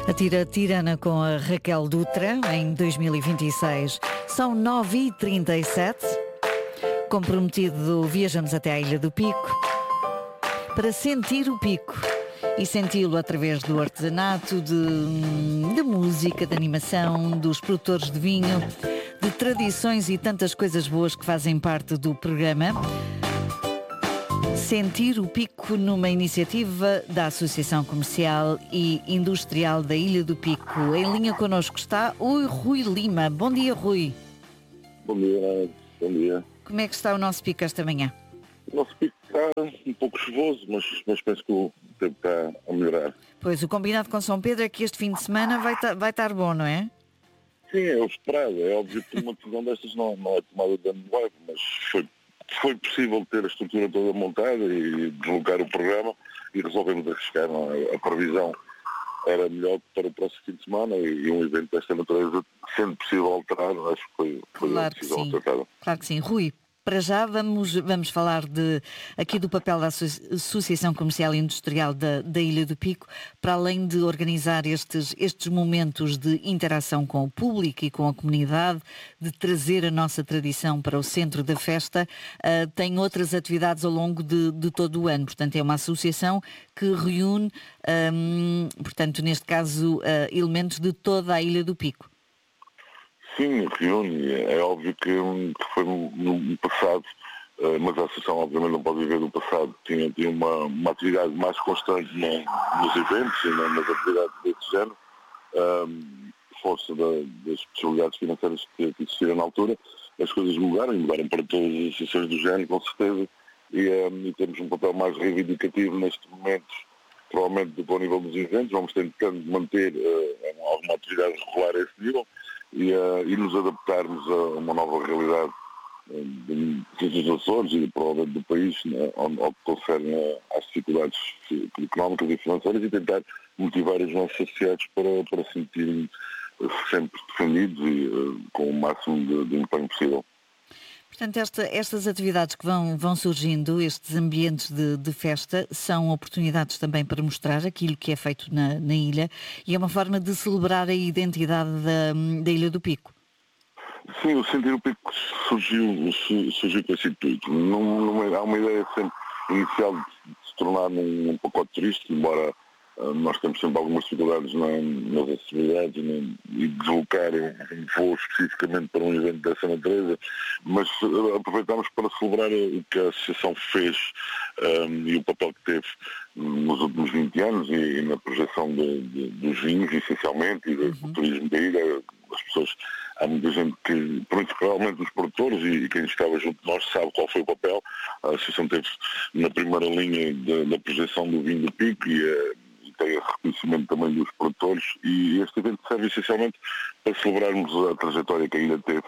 A Tira Tirana com a Raquel Dutra em 2026. São 9h37. Comprometido, viajamos até à Ilha do Pico para sentir o pico e senti-lo através do artesanato, de música, de animação, dos produtores de vinho, de tradições e tantas coisas boas que fazem parte do programa. Sentir o Pico numa iniciativa da Associação Comercial e Industrial da Ilha do Pico. Em linha connosco está o Rui Lima. Bom dia, Rui. Bom dia, bom dia. Como é que está o nosso pico esta manhã? O nosso pico está um pouco chuvoso, mas penso que o tempo está a melhorar. Pois, o combinado com São Pedro é que este fim de semana vai estar bom, não é? Sim, é o esperado. É óbvio que uma decisão destas não é tomada de ano de bairro, mas foi possível ter a estrutura toda montada e deslocar o programa e resolvemos arriscar. Não é? A previsão era melhor para o próximo fim de semana e um evento desta natureza, sendo possível alterar, acho que foi Claro a decisão que sim. acertada. Claro que sim. Rui, para já vamos falar aqui do papel da Associação Comercial e Industrial da Ilha do Pico, para além de organizar estes momentos de interação com o público e com a comunidade, de trazer a nossa tradição para o centro da festa, tem outras atividades ao longo de todo o ano. Portanto, é uma associação que reúne, portanto, neste caso, elementos de toda a Ilha do Pico. Sim, reúne. É óbvio que foi no passado, mas a associação obviamente não pode viver do passado. Tinha uma atividade mais constante nos eventos e nas atividades desse género, força das possibilidades financeiras que existiram na altura. As coisas mudaram para todas as associações do género, com certeza, e temos um papel mais reivindicativo neste momento, provavelmente ao nível dos eventos. Vamos tentando manter alguma atividade regular a esse nível, e nos adaptarmos a uma nova realidade dos Açores e provavelmente do país, né, ao que concerne às dificuldades económicas e financeiras, e tentar motivar os nossos associados para se sentirem sempre defendidos e com o máximo de empenho possível. Portanto, estas atividades que vão surgindo, estes ambientes de festa, são oportunidades também para mostrar aquilo que é feito na ilha, e é uma forma de celebrar a identidade da Ilha do Pico. Sim, o Sentir o Pico surgiu com esse intuito. Há uma ideia sempre inicial de se tornar num pacote turístico, embora nós temos sempre algumas dificuldades nas acessibilidades e deslocar um voo especificamente para um evento dessa natureza, mas aproveitamos para celebrar o que a Associação fez e o papel que teve nos últimos 20 anos e na projeção dos vinhos, essencialmente, e do turismo da ilha. As pessoas, há muita gente que, principalmente os produtores e quem estava junto de nós, sabe qual foi o papel. A Associação teve na primeira linha da projeção do vinho do Pico e tem reconhecimento também dos produtores, e este evento serve essencialmente para celebrarmos a trajetória que a ilha teve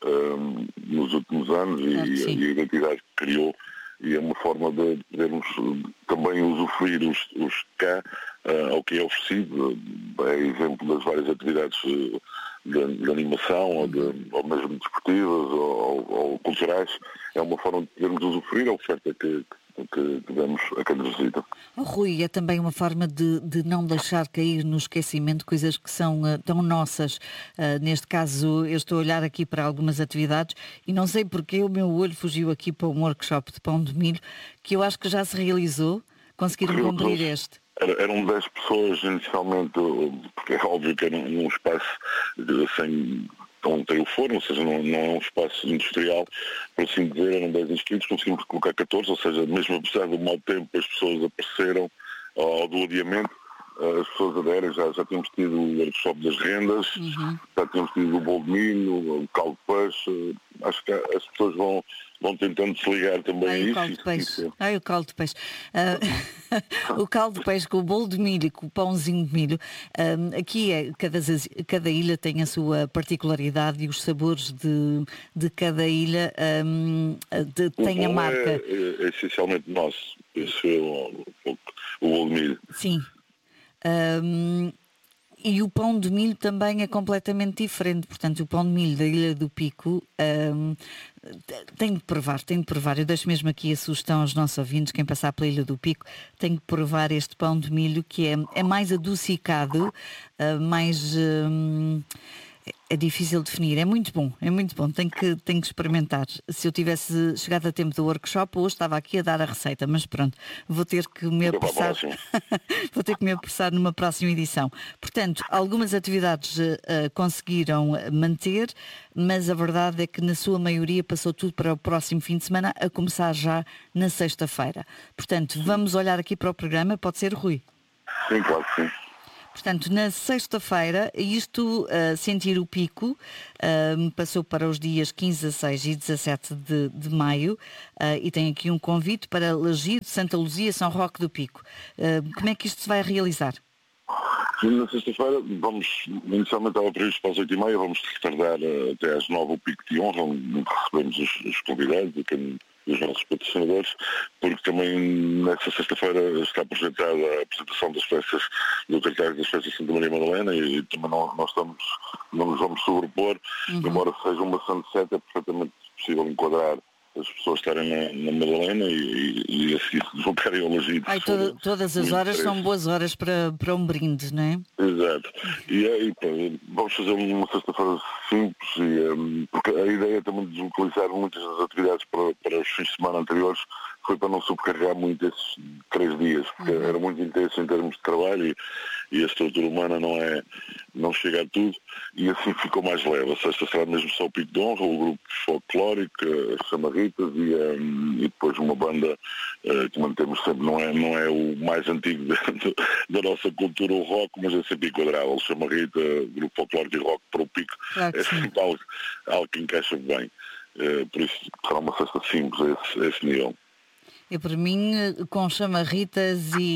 nos últimos anos e a identidade que criou, e é uma forma de podermos também usufruir os cá ao que é oferecido. É exemplo das várias atividades de animação ou mesmo desportivas ou culturais. É uma forma de podermos usufruir a oferta que damos a quem nos visita. Rui, é também uma forma de não deixar cair no esquecimento coisas que são tão nossas. Neste caso, eu estou a olhar aqui para algumas atividades e não sei porque o meu olho fugiu aqui para um workshop de pão de milho, que eu acho que já se realizou. Conseguiram cumprir este? Eram 10 pessoas inicialmente, porque é óbvio que era um espaço sem... Então tem o forno, ou seja, não é um espaço industrial, por assim dizer. Eram 10 inscritos, conseguimos colocar 14, ou seja, mesmo apesar do mau tempo, as pessoas apareceram ao do adiamento, as pessoas aderem. Já tínhamos tido o workshop das rendas, já tínhamos tido o bolo de milho, o caldo de peixe. Acho que as pessoas vão tentando se ligar também a isso. O caldo de peixe. O caldo de peixe com o bolo de milho e com o pãozinho de milho. Aqui cada ilha tem a sua particularidade e os sabores de cada ilha têm a marca. É essencialmente nosso. Esse é o bolo de milho. Sim. E o pão de milho também é completamente diferente. Portanto, o pão de milho da Ilha do Pico tem de provar. Eu deixo mesmo aqui a sugestão aos nossos ouvintes, quem passar pela Ilha do Pico, tem de provar este pão de milho que é mais adocicado, mais... é difícil de definir, é muito bom, tenho que experimentar. Se eu tivesse chegado a tempo do workshop, hoje estava aqui a dar a receita, mas pronto, vou ter que me apressar, vou ter que me apressar numa próxima edição. Portanto, algumas atividades conseguiram manter, mas a verdade é que na sua maioria passou tudo para o próximo fim de semana, a começar já na sexta-feira. Portanto, vamos olhar aqui para o programa, pode ser, Rui? Sim, claro que sim. Portanto, na sexta-feira, isto, Sentir o Pico, passou para os dias 15, 16 e 17 de maio, e tem aqui um convite para Lagido, Santa Luzia, São Roque do Pico. Como é que isto se vai realizar? Na sexta-feira, inicialmente estava previsto para as 8h30, vamos retardar até às 9 o Pico de Honra, onde recebemos os convidados, os nossos patrocinadores, porque também nessa sexta-feira está projetada a apresentação das peças do cartaz das peças de Santa Maria Madalena e também não nos vamos sobrepor, embora seja uma sunset, é perfeitamente possível enquadrar as pessoas estarem na Madalena e a seguir se deslocarem ao Lagido. Todas as horas são boas horas para um brinde, não é? Exato. E aí, vamos fazer uma sexta-feira simples, porque a ideia também de deslocalizar muitas das atividades para os fins de semana anteriores foi para não sobrecarregar muito esses 3 dias, porque era muito intenso em termos de trabalho e a estrutura humana não chega a tudo, e assim ficou mais leve. A sexta será mesmo só o Pico de Honra, o grupo folclórico, as chamarritas e depois uma banda que mantemos sempre, não é o mais antigo da nossa cultura, o rock, mas é sempre enquadrável. Chamarrita, grupo folclórico e rock para o Pico, claro é sempre algo que encaixa bem. Por isso será uma sexta simples a esse nível. Eu, por mim, com chamarritas e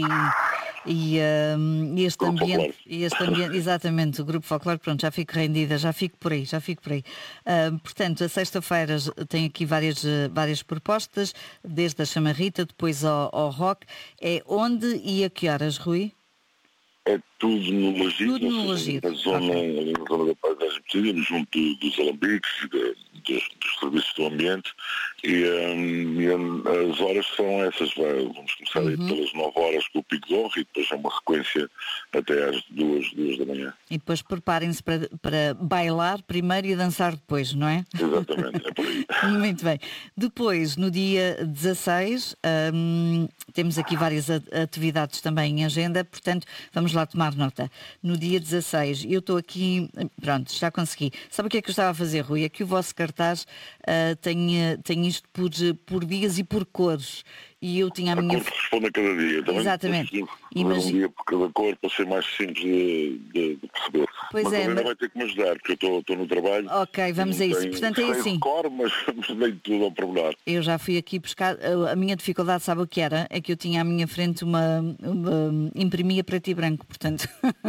este ambiente, exatamente, o grupo folclórico, pronto, já fico rendida, já fico por aí. Portanto, a sexta-feira tem aqui várias propostas, desde a chamarrita, depois ao rock. É onde e a que horas, Rui? É tudo no Lagido, na zona da paisagem possível, junto dos alambiques, dos serviços do ambiente, e as horas são essas. Vamos começar aí pelas 9 horas com o Pico de Honra e depois é uma sequência até às 2 da manhã. E depois preparem-se para bailar primeiro e dançar depois, não é? Exatamente, é por aí. Muito bem. Depois, no dia 16, temos aqui várias atividades também em agenda, portanto, vamos lá tomar nota. No dia 16, eu estou aqui, pronto, já consegui. Sabe o que é que eu estava a fazer, Rui? É que o vosso cartaz tem isto por dias e por cores. E eu tinha a minha... cor corresponde a cada dia. Também exatamente. Um dia por cada cor para ser mais simples de perceber. Pois mas também vai ter que me ajudar, porque eu estou no trabalho. Ok, vamos a isso. Portanto, é assim. Cor, mas dei tudo ao pormenor. Eu já fui aqui buscar. A minha dificuldade, sabe o que era? É que eu tinha à minha frente uma imprimia preto e branco, portanto.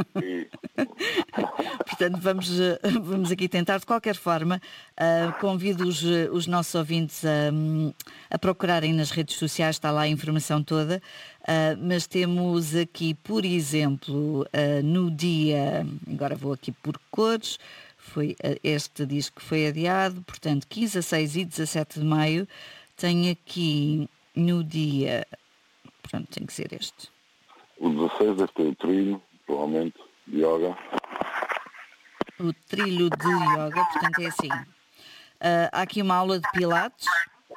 Portanto, vamos aqui tentar. De qualquer forma, convido os nossos ouvintes a procurarem nas redes sociais, está lá a informação toda, mas temos aqui, por exemplo, no dia, agora vou aqui por cores, este diz que foi adiado, portanto 15, 16 e 17 de maio, tem aqui no dia, portanto tem que ser este. O 16 deve ter o trilho, provavelmente, de yoga. O trilho de yoga, portanto é assim. Há aqui uma aula de pilates.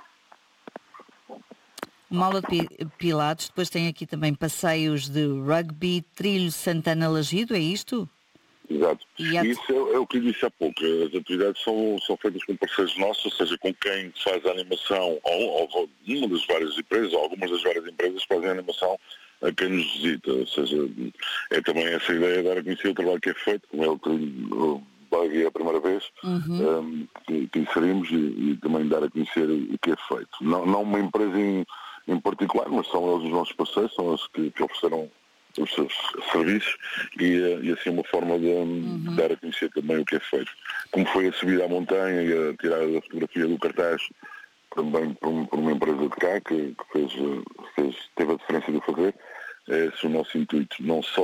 Uma aula de pilates, depois tem aqui também passeios de rugby, trilho Santana Lagido, é isto? Exato. Isso é o que eu disse há pouco. As atividades são feitas com parceiros nossos, ou seja, com quem faz a animação, ou uma das várias empresas, ou algumas das várias empresas fazem a animação a quem nos visita. Ou seja, é também essa ideia de dar a conhecer o trabalho que é feito, como é o trilho buggy a primeira vez, que inserimos e também dar a conhecer o que é feito. Não uma empresa em particular, mas são eles os nossos parceiros, são eles que ofereceram os seus serviços e assim uma forma de dar a conhecer também o que é feito. Como foi a subida à montanha e a tirada da fotografia do cartaz, também por uma empresa de cá que teve a diferença de fazer, é esse o nosso intuito, não só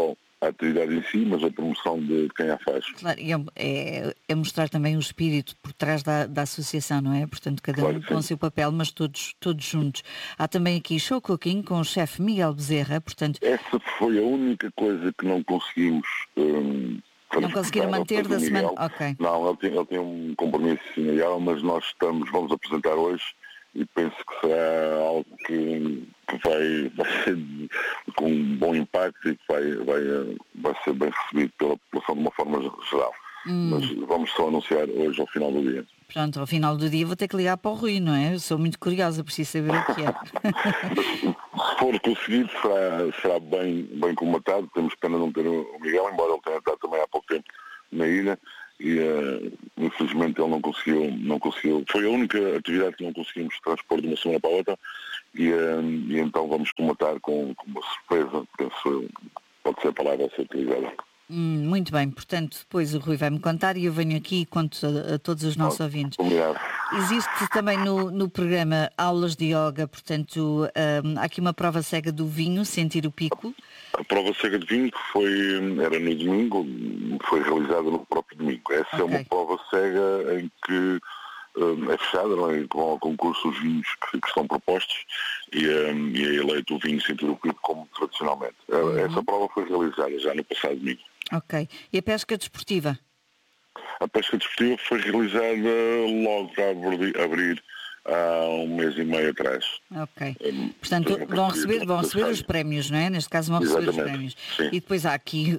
a atividade em si, mas a promoção de quem a faz. Claro, e é mostrar também o espírito por trás da associação, não é? Portanto, cada Claro um que com o sim. seu papel, mas todos juntos. Há também aqui show cooking com o chefe Miguel Bezerra, portanto, Essa foi a única coisa que não conseguimos não conseguiram manter da semana. Ok. Não, ele tem um compromisso imediato, mas nós vamos apresentar hoje e penso que será algo que vai ser com um bom impacto e que vai ser bem recebido pela população de uma forma geral. Mas vamos só anunciar hoje ao final do dia. Pronto, ao final do dia vou ter que ligar para o Rui, não é? Eu sou muito curiosa, preciso saber o que é. Se for conseguido, será bem comatado. Temos pena não ter o Miguel, embora ele tenha estado também há pouco tempo na ilha e infelizmente ele não conseguiu. Foi a única atividade que não conseguimos transpor de uma semana para a outra e então vamos comatar com uma surpresa, penso eu, pode ser a palavra a ser utilizada. Muito bem, portanto, depois o Rui vai-me contar e eu venho aqui e conto a todos os nossos ouvintes. Combinado. Existe também no programa aulas de yoga, portanto, há aqui uma prova cega do vinho, sentir o pico. A prova cega de vinho era no domingo, foi realizada no próprio domingo. Essa é uma prova cega em que é fechada, não é? Vão ao concurso os vinhos que estão propostos e é eleito o vinho sentir o pico como tradicionalmente. Essa prova foi realizada já no passado domingo. Ok. E a pesca desportiva? A pesca desportiva foi realizada logo a abrir há um mês e meio atrás. Ok. Portanto, vão receber os prémios, não é? Neste caso vão receber os prémios. Sim. E depois há aqui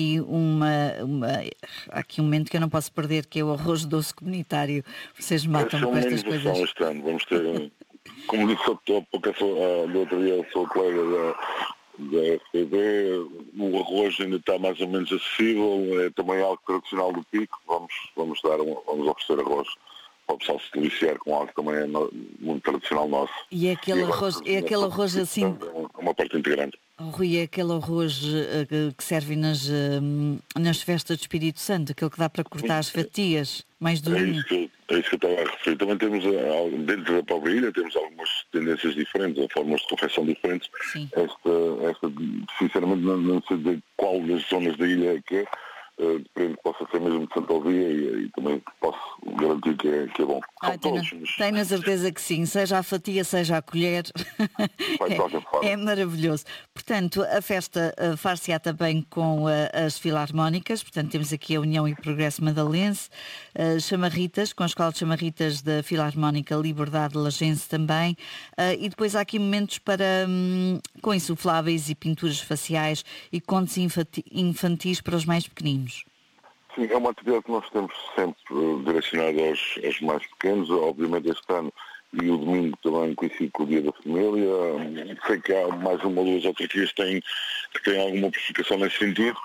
um momento que eu não posso perder, que é o arroz doce comunitário. Vocês matam-me com estas coisas. Este ano. Vamos ter, como disse há pouco, do outro dia eu sou colega da FTV, o arroz ainda está mais ou menos acessível, é também algo tradicional do Pico, vamos oferecer arroz para o pessoal se deliciar com algo que também é muito tradicional nosso. E aquele arroz assim... É uma parte integrante. Rui, é aquele arroz que serve nas festas do Espírito Santo, aquele que dá para cortar as fatias, mais durinho. É isso que eu estava a referir. Também temos, dentro da própria ilha, temos algumas tendências diferentes, formas de confecção diferentes. Sim. Esta, sinceramente, não sei dizer qual das zonas da ilha é que é. Depende que possa ser mesmo de Santa Alvia e também posso garantir que é bom. Tenho a certeza que sim, seja a fatia, seja a colher, é maravilhoso. Portanto, a festa far-se-á também com as filarmónicas, portanto temos aqui a União e Progresso Madalense, chamarritas, com a Escola de Chamarritas da Filarmónica Liberdade Lagense também, e depois há aqui momentos com insufláveis e pinturas faciais e contos infantis para os mais pequeninos. Sim, é uma atividade que nós temos sempre direcionada aos mais pequenos. Obviamente este ano e o domingo também coincide com o Dia da Família. Sei que há mais uma ou duas autarquias que têm alguma purificação nesse sentido,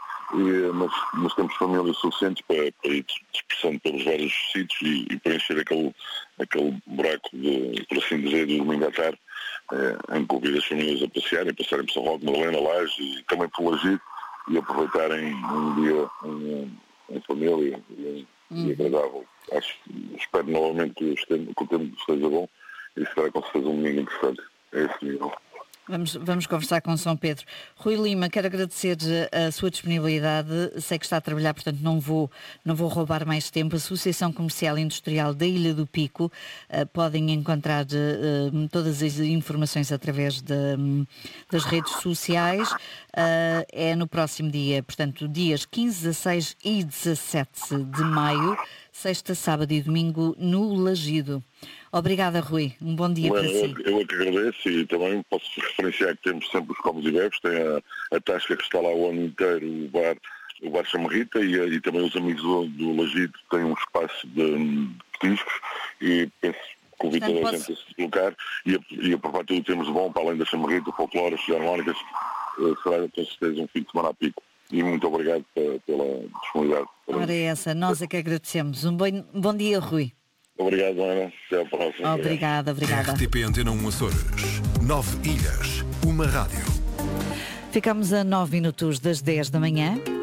mas temos famílias suficientes para ir dispersando pelos vários sítios e preencher aquele buraco, por assim dizer, do domingo à tarde, em que convido as famílias a passearem, passarem por São Roque, Madalena, Laje e também por Lagido e aproveitarem um dia em família e agradável. Espero novamente que o tempo esteja bom e será com certeza um domingo interessante. É esse nível. Vamos conversar com São Pedro. Rui Lima, quero agradecer a sua disponibilidade. Sei que está a trabalhar, portanto não vou roubar mais tempo. Associação Comercial e Industrial da Ilha do Pico. Podem encontrar todas as informações através das redes sociais. É no próximo dia, portanto, dias 15, 16 e 17 de maio, sexta, sábado e domingo, no Lagido. Obrigada, Rui. Um bom dia para si. Eu é que agradeço e também posso referenciar que temos sempre os comes e bebes. Tem a Tasca que está lá o ano inteiro, o bar Chamarrita e também os amigos do Lagido têm um espaço de petiscos e penso convido toda a gente a se deslocar e a provar tudo o que temos de bom, para além da Chamarrita, o folclore, as filarmónicas, será com certeza um fim de semana a pico. E muito obrigado pela disponibilidade. Ora é essa, nós é que agradecemos. Um bom dia, Rui. Obrigado, Ana. Até à próxima. Obrigada. RTP Antena 1 Açores. 9 ilhas, uma rádio. Ficamos a 9 minutos das 10 da manhã.